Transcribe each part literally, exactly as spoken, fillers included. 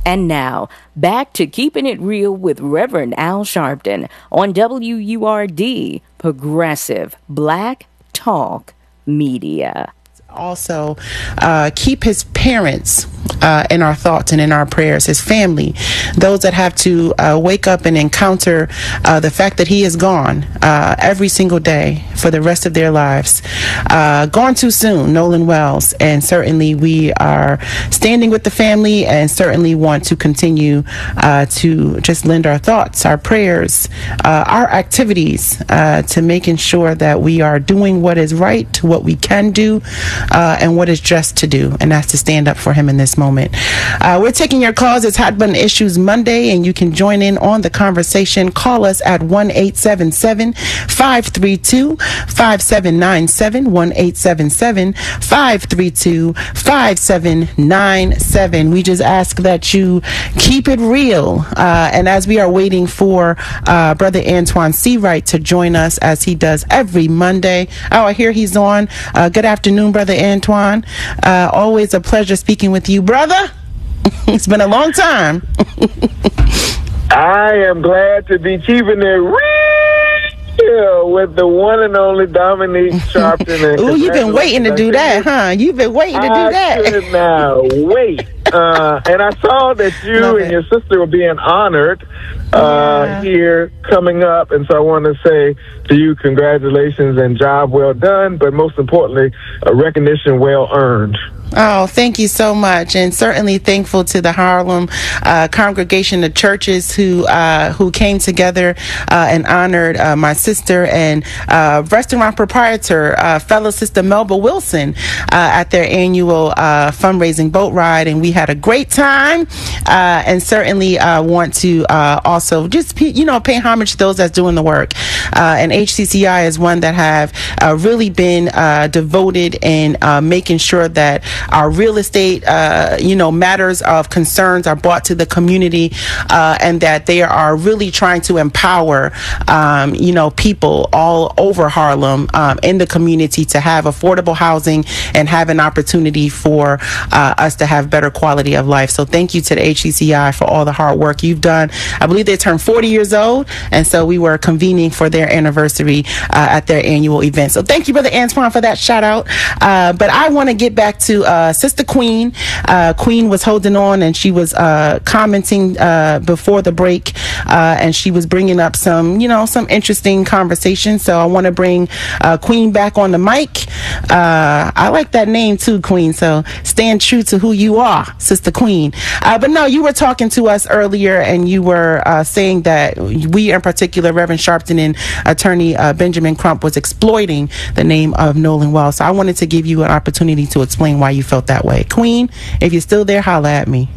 And now, back to Keeping It Real with Reverend Al Sharpton on W U R D, Progressive Black Talk Media. Also, uh, keep his parents uh, in our thoughts and in our prayers, his family, those that have to uh, wake up and encounter uh, the fact that he is gone uh, every single day for the rest of their lives. Uh, gone too soon, Nolan Wells, and certainly we are standing with the family and certainly want to continue uh, to just lend our thoughts, our prayers, uh, our activities uh, to making sure that we are doing what is right, what we can do, Uh, and what is just to do, and that's to stand up for him in this moment. Uh, we're taking your calls. It's Hot Button Issues Monday, and you can join in on the conversation. Call us at one eight seven seven, five three two, five seven nine seven, one eight seven seven, five three two, five seven nine seven. We just ask that you keep it real. Uh, and as we are waiting for uh, Brother Antoine Seawright to join us, as he does every Monday. Oh, I hear he's on. Uh, good afternoon, Brother Antoine. Uh, always a pleasure speaking with you, brother. It's been a long time. I am glad to be keeping it real with the one and only Dominique Sharpton. Ooh, you've been waiting to do that, huh? You've been waiting to do that. I could now wait. Uh, and I saw that you Love and it. your sister were being honored uh, Yeah. here coming up. And so I want to say to you, congratulations and job well done, but most importantly, a recognition well earned. Oh, thank you so much, and certainly thankful to the Harlem uh, congregation of churches who uh, who came together uh, and honored uh, my sister and uh, restaurant proprietor, uh, fellow sister Melba Wilson, uh, at their annual uh, fundraising boat ride, and we had a great time. Uh, and certainly uh, want to uh, also just you know pay homage to those that's doing the work. Uh, and H C C I is one that have uh, really been uh, devoted in uh, making sure that our real estate, uh, you know, matters of concerns are brought to the community, uh, and that they are really trying to empower, um, you know, people all over Harlem um, in the community to have affordable housing and have an opportunity for uh, us to have better quality of life. So thank you to the H C C I for all the hard work you've done. I believe they turned forty years old, and so we were convening for their anniversary uh, at their annual event. So thank you, Brother Antoine, for that shout out. Uh, but I want to get back to uh, Sister Queen. Uh, Queen was holding on, and she was uh, commenting uh, before the break, uh, and she was bringing up some, you know, some interesting conversations. So I want to bring uh, Queen back on the mic. Uh, I like that name too, Queen. So stand true to who you are, Sister Queen. Uh, but no, you were talking to us earlier, and you were uh, saying that we, in particular, Reverend Sharpton and Attorney uh, Benjamin Crump, was exploiting the name of Nolan Wells. So I wanted to give you an opportunity to explain why you felt that way. Queen, if you're still there, holla at me.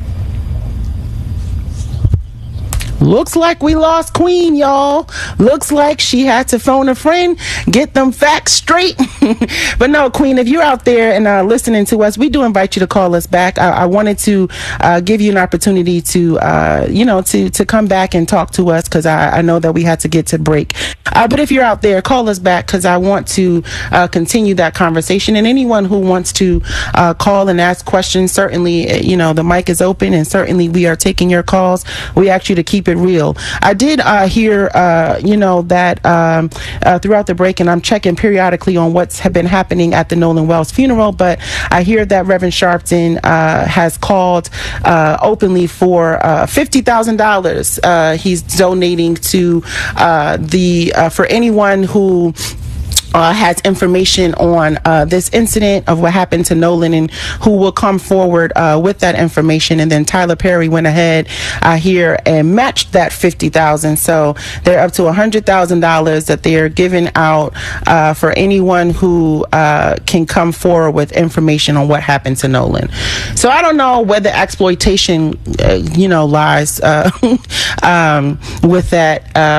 Looks like we lost Queen, y'all. Looks like she had to phone a friend, get them facts straight. But no, Queen, if you're out there and uh, listening to us, we do invite you to call us back. I, I wanted to uh, give you an opportunity to, uh, you know, to, to come back and talk to us, because I, I know that we had to get to break. Uh, but if you're out there, call us back, because I want to uh, continue that conversation. And anyone who wants to uh, call and ask questions, certainly, you know, the mic is open, and certainly we are taking your calls. We ask you to keep it real. I did uh, hear, uh, you know, that um, uh, throughout the break, and I'm checking periodically on what's have been happening at the Nolan Wells funeral, but I hear that Reverend Sharpton uh, has called uh, openly for uh, fifty thousand dollars. Uh, he's donating to uh, the uh, for anyone who Uh, has information on uh, this incident of what happened to Nolan, and who will come forward uh, with that information. And then Tyler Perry went ahead uh, here and matched that fifty thousand dollars. So they're up to one hundred thousand dollars that they are giving out uh, for anyone who uh, can come forward with information on what happened to Nolan. So I don't know whether exploitation, uh, you know, lies uh, um, with that. Uh,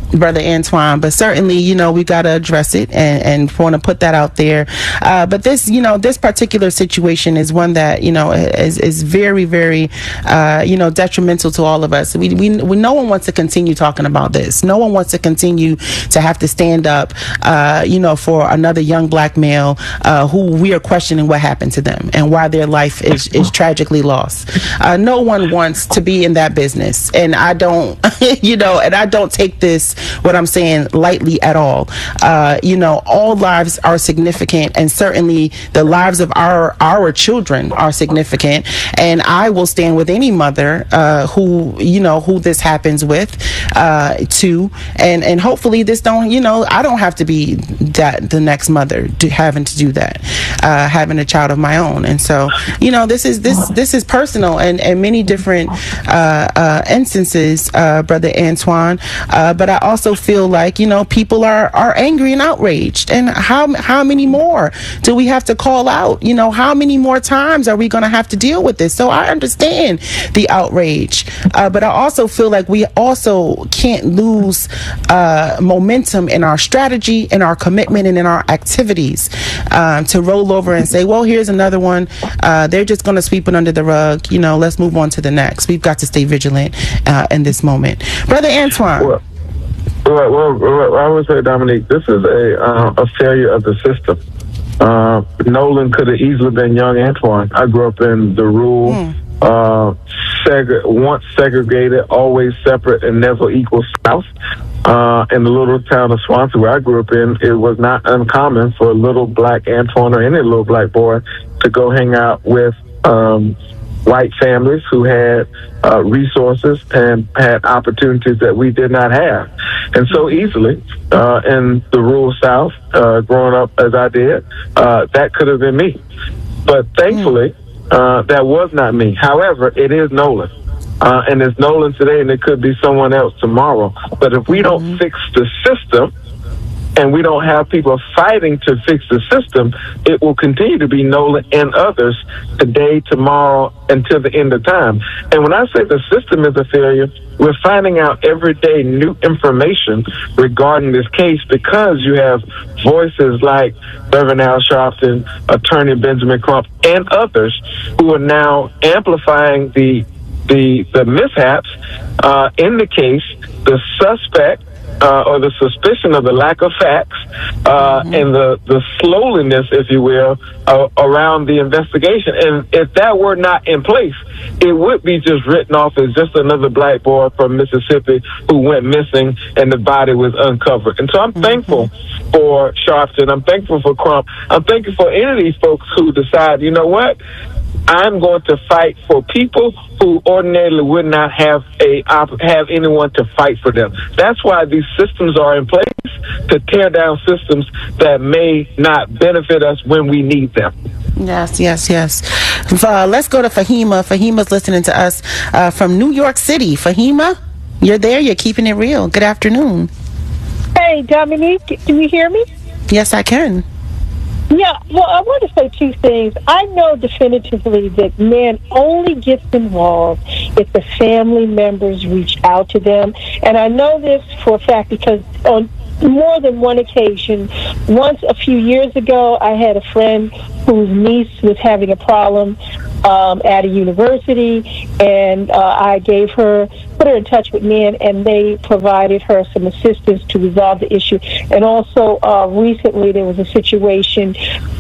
Brother Antoine, but certainly, you know, we got to address it and, and want to put that out there. Uh, but this, you know, this particular situation is one that, you know, is, is very, very, uh, you know, detrimental to all of us. We, we, we, no one wants to continue talking about this. No one wants to continue to have to stand up, uh, you know, for another young black male uh, who we are questioning what happened to them and why their life is, is tragically lost. Uh, no one wants to be in that business. And I don't, you know, and I don't take this, what I'm saying, lightly at all. Uh, you know, all lives are significant, and certainly the lives of our our children are significant. And I will stand with any mother uh, who, you know, who this happens with, uh, too. And and hopefully this don't, you know, I don't have to be that the next mother to having to do that, uh, having a child of my own. And so, you know, this is this this is personal and and many different uh, uh, instances, uh, Brother Antoine. Uh, but I also feel like, you know, people are, are angry and outraged. And how how many more do we have to call out? You know, how many more times are we going to have to deal with this? So I understand the outrage. Uh, but I also feel like we also can't lose uh, momentum in our strategy, in our commitment, and in our activities um, to roll over and say, well, here's another one. Uh, they're just going to sweep it under the rug. You know, let's move on to the next. We've got to stay vigilant uh, in this moment. Brother Antoine. Well, Well, well, well, I would say, Dominique, this is a uh, a failure of the system. Uh, Nolan could have easily been young Antoine. I grew up in the rural, mm. uh, seg- once segregated, always separate, and never equal South. Uh, in the little town of Swansea, where I grew up in, it was not uncommon for a little black Antoine or any little black boy to go hang out with um, white families who had uh, resources and had opportunities that we did not have. And so easily, uh, in the rural South, uh, growing up as I did, uh, that could have been me. But thankfully, uh, that was not me. However, it is Nolan. Uh, and it's Nolan today, and it could be someone else tomorrow. But if we don't mm-hmm. fix the system, and we don't have people fighting to fix the system, it will continue to be Nolan and others today, tomorrow, until the end of time. And when I say the system is a failure, we're finding out every day new information regarding this case because you have voices like Reverend Al Sharpton, Attorney Benjamin Crump, and others who are now amplifying the the, the mishaps uh, in the case, the suspect, Uh, or the suspicion of the lack of facts uh, mm-hmm. and the, the slowliness, if you will, uh, around the investigation. And if that were not in place, it would be just written off as just another black boy from Mississippi who went missing and the body was uncovered. And so I'm mm-hmm. thankful for Sharpton. I'm thankful for Crump. I'm thankful for any of these folks who decide, you know what? I'm going to fight for people who ordinarily would not have a have anyone to fight for them. That's why these systems are in place, to tear down systems that may not benefit us when we need them. Yes, yes, yes. Uh, let's go to Fahima. Fahima's listening to us uh, from New York City. Fahima, you're there. You're keeping it real. Good afternoon. Hey, Dominique, can you hear me? Yes, I can. Yeah, well, I want to say two things. I know definitively that man only gets involved if the family members reach out to them. And I know this for a fact because on more than one occasion, once a few years ago, I had a friend whose niece was having a problem um, at a university, and uh, I gave her, put her in touch with men, and they provided her some assistance to resolve the issue. And also, uh, recently there was a situation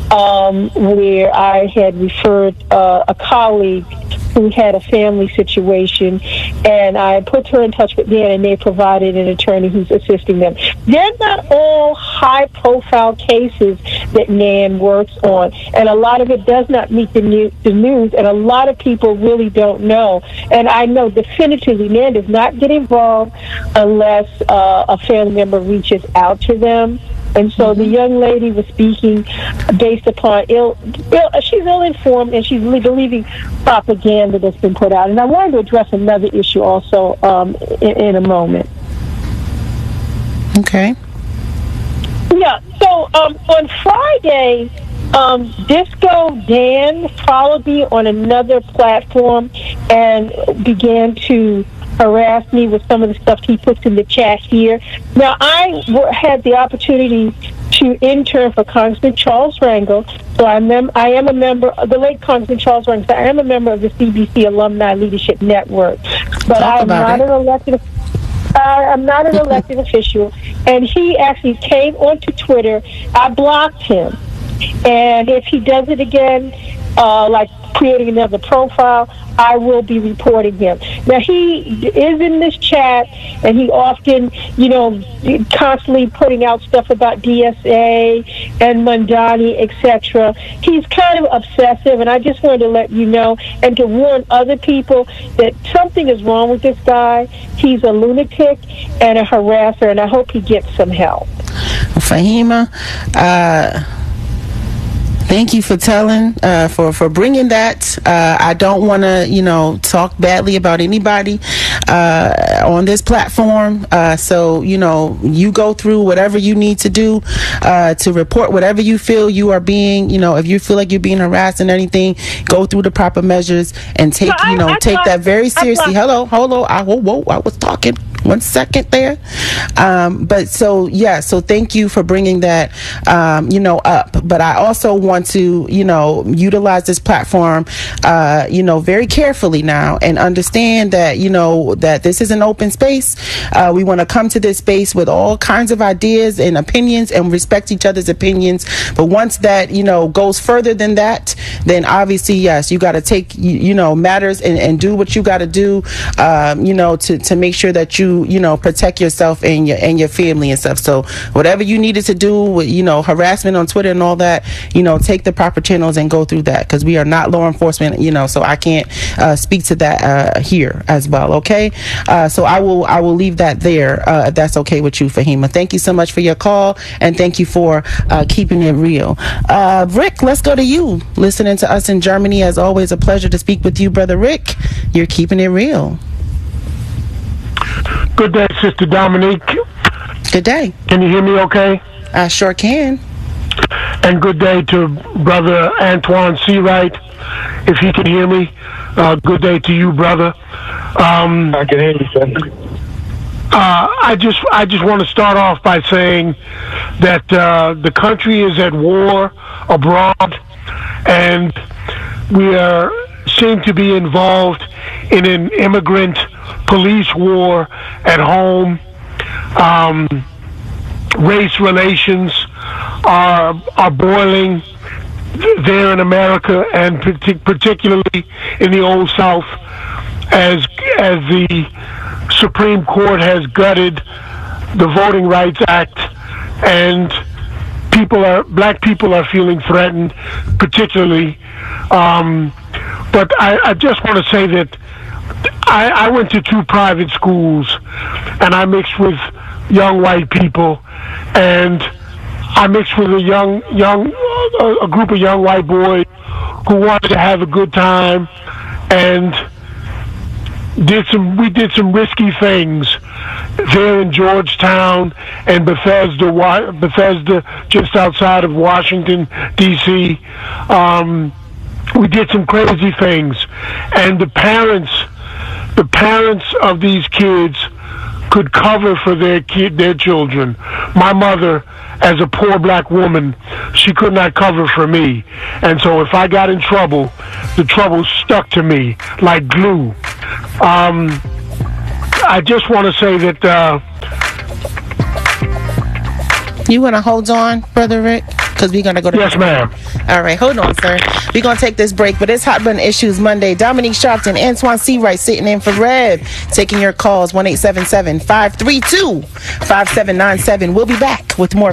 um, where I had referred uh, a colleague who had a family situation, and I put her in touch with them, and they provided an attorney who's assisting them. They're not all high-profile cases that Nan works on, and a lot of it does not meet the, new, the news, and a lot of people really don't know. And I know definitively Nan does not get involved unless uh, a family member reaches out to them. And so the young lady was speaking based upon ill, ill she's ill-informed, and she's believing propaganda that's been put out. And I wanted to address another issue also um, in, in a moment. Okay. Yeah, so um, on Friday, um, Disco Dan followed me on another platform and began to harass me with some of the stuff he puts in the chat here. Now, I w- had the opportunity to intern for Congressman Charles Rangel. So I'm mem- I am a member, the late Congressman Charles Rangel. So I am a member of the C B C Alumni Leadership Network. But I am not an elected Uh, I'm not an elected official. And he actually came onto Twitter. I blocked him. And if he does it again, uh, like creating another profile, I will be reporting him. Now, he is in this chat, and he often, you know, constantly putting out stuff about D S A and Mamdani, et cetera. He's kind of obsessive, and I just wanted to let you know and to warn other people that something is wrong with this guy. He's a lunatic and a harasser, and I hope he gets some help. Fahima, uh... thank you for telling, uh, for, for bringing that. Uh, I don't want to, you know, talk badly about anybody uh, on this platform. Uh, so, you know, you go through whatever you need to do uh, to report whatever you feel you are being, you know, if you feel like you're being harassed and anything, go through the proper measures and take, no, I, you know, I, take I, that very seriously. I, Hello, hold on. I, whoa, whoa, I was talking. One second there. Um, but so, yeah, so thank you for bringing that, um, you know, up. But I also want to, you know, utilize this platform, uh, you know, very carefully now and understand that, you know, that this is an open space. Uh, we want to come to this space with all kinds of ideas and opinions and respect each other's opinions. But once that, you know, goes further than that, then obviously, yes, you got to take, you, you know, matters and, and do what you got to do, um, you know, to, to make sure that you, you know, protect yourself and your and your family and stuff. So whatever you needed to do with, you know, harassment on Twitter and all that, you know, take the proper channels and go through that, because we are not law enforcement, you know, so I can't uh, speak to that uh, here as well. Okay. Uh, so I will I will leave that there uh, if that's okay with you, Fahima. Thank you so much for your call, and thank you for uh, keeping it real. Uh, Rick, let's go to you. Listening to us in Germany, as always, a pleasure to speak with you, Brother Rick. You're keeping it real. Good day, Sister Dominique. Good day. Can you hear me okay? I sure can. And good day to Brother Antoine Seawright, if he can hear me. Uh, good day to you, brother. Um, I can hear you, sir. Uh, I just, I just want to start off by saying that uh, the country is at war abroad, and we are seem to be involved in an immigrant police war at home. Um, race relations are are boiling there in America, and partic- particularly in the Old South, as as the Supreme Court has gutted the Voting Rights Act, and people are black people are feeling threatened, particularly. Um, but I, I just want to say that I, I went to two private schools, and I mixed with young white people, and I mixed with a young, young, a group of young white boys who wanted to have a good time, and did some. We did some risky things there in Georgetown and Bethesda, Bethesda, just outside of Washington D C Um, we did some crazy things, and the parents, the parents of these kids could cover for their kid, their children. My mother, as a poor black woman, she could not cover for me, and so if I got in trouble, the trouble stuck to me like glue. Um, I just want to say that. Uh, you want to hold on, Brother Rick? Because we're going to go to... Yes, ma'am. All right, hold on, sir. We're going to take this break, but it's Hot Button Issues Monday. Dominique Sharpton, Antoine Seawright sitting in for Rev, taking your calls, one eight seven seven, five three two, five seven nine seven. We'll be back with more